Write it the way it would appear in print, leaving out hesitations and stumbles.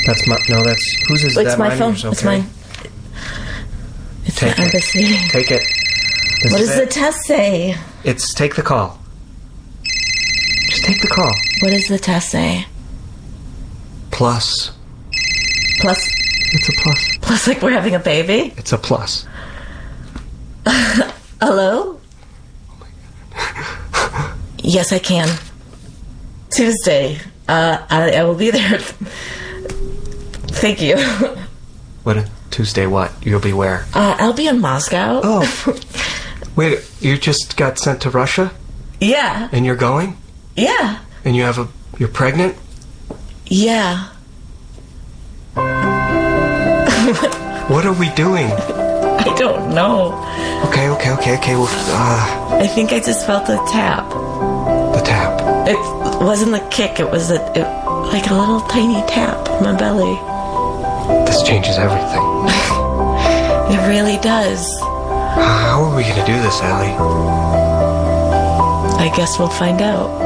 That's my... No, that's... Whose is that? It's my phone. Okay. It's mine. It's Take the embassy. Take it. What does the test say? It's take the call. Just take the call. What does the test say? Plus. Plus? It's a plus. Plus, like we're having a baby? It's a plus. Hello? Yes, I can. Tuesday. I will be there. Thank you. What? Tuesday what? You'll be where? I'll be in Moscow. Oh. Wait, you just got sent to Russia? Yeah. And you're going? Yeah. And you're pregnant? Yeah. What are we doing? I don't know. Okay. Well, I think I just felt a tap. The tap. It wasn't a kick. It was like a little tiny tap on my belly. This changes everything. It really does. How are we going to do this, Allie? I guess we'll find out.